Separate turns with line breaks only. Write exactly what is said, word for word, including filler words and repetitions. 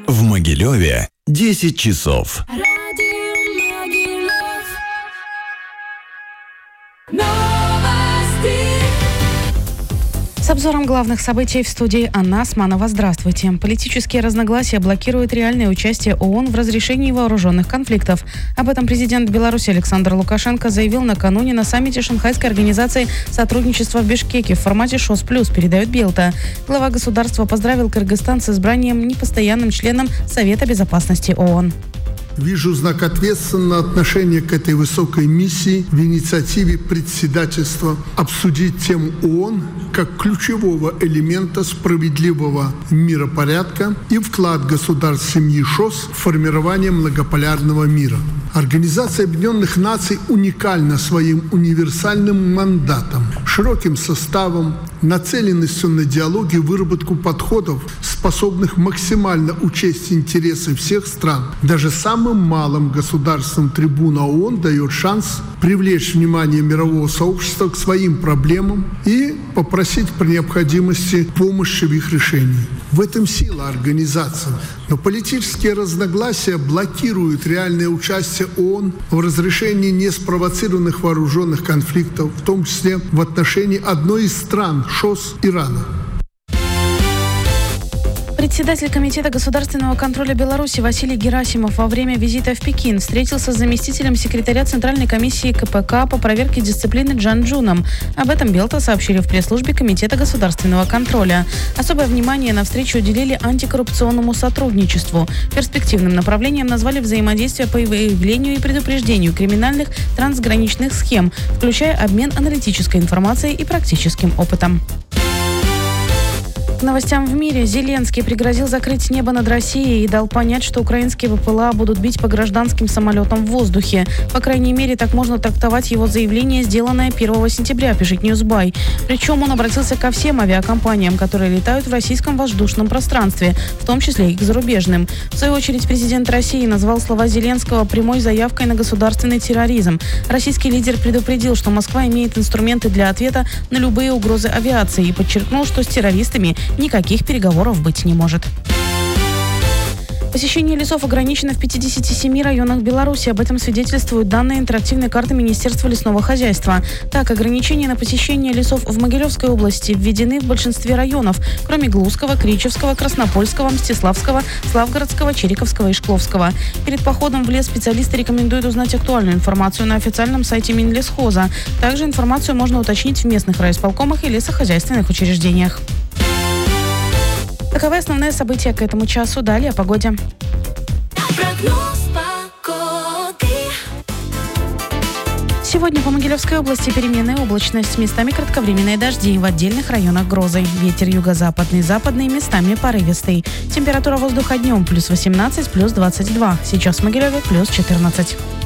В Могилеве десять часов.
С обзором главных событий в студии Анна Османова. Здравствуйте. Политические разногласия блокируют реальное участие ООН в разрешении вооруженных конфликтов. Об этом президент Беларуси Александр Лукашенко заявил накануне на саммите Шанхайской организации сотрудничества в Бишкеке в формате ШОС плюс, передает Белта. Глава государства поздравил Кыргызстан с избранием непостоянным членом Совета безопасности ООН.
Вижу знак ответственного отношения к этой высокой миссии в инициативе председательства обсудить тему ООН как ключевого элемента справедливого миропорядка и вклад государств семьи ШОС в формирование многополярного мира. Организация Объединенных Наций уникальна своим универсальным мандатом, широким составом, нацеленностью на диалог и выработку подходов, способных максимально учесть интересы всех стран. Даже самым малым государствам трибуна ООН дает шанс привлечь внимание мирового сообщества к своим проблемам и попросить при необходимости помощи в их решении. В этом сила организации. Но политические разногласия блокируют реальное участие ООН в разрешении неспровоцированных вооруженных конфликтов, в том числе в отношении одной из стран ШОС Ирана.
Председатель Комитета государственного контроля Беларуси Василий Герасимов во время визита в Пекин встретился с заместителем секретаря Центральной комиссии КПК по проверке дисциплины Джан Джуном. Об этом Белта сообщили в пресс-службе Комитета государственного контроля. Особое внимание на встречу уделили антикоррупционному сотрудничеству. Перспективным направлением назвали взаимодействие по выявлению и предупреждению криминальных трансграничных схем, включая обмен аналитической информацией и практическим опытом. К новостям в мире. Зеленский пригрозил закрыть небо над Россией и дал понять, что украинские ВПЛА будут бить по гражданским самолетам в воздухе. По крайней мере, так можно трактовать его заявление, сделанное первого сентября, пишет Ньюсбай. Причем он обратился ко всем авиакомпаниям, которые летают в российском воздушном пространстве, в том числе и к зарубежным. В свою очередь, президент России назвал слова Зеленского прямой заявкой на государственный терроризм. Российский лидер предупредил, что Москва имеет инструменты для ответа на любые угрозы авиации и подчеркнул, что с террористами никаких переговоров быть не может. Посещение лесов ограничено в пятидесяти семи районах Беларуси. Об этом свидетельствуют данные интерактивной карты Министерства лесного хозяйства. Так, ограничения на посещение лесов в Могилевской области введены в большинстве районов, кроме Глузского, Кричевского, Краснопольского, Мстиславского, Славгородского, Чериковского и Шкловского. Перед походом в лес специалисты рекомендуют узнать актуальную информацию на официальном сайте Минлесхоза. Также информацию можно уточнить в местных райисполкомах и лесохозяйственных учреждениях. Таковы основные события к этому часу. Далее о погоде.
Прогноз погоды.
Сегодня по Могилевской области переменная облачность, местами кратковременные дожди, в отдельных районах грозы. Ветер юго-западный, западный, местами порывистый. Температура воздуха днем плюс восемнадцать, плюс двадцать два. Сейчас в Могилеве плюс четырнадцать.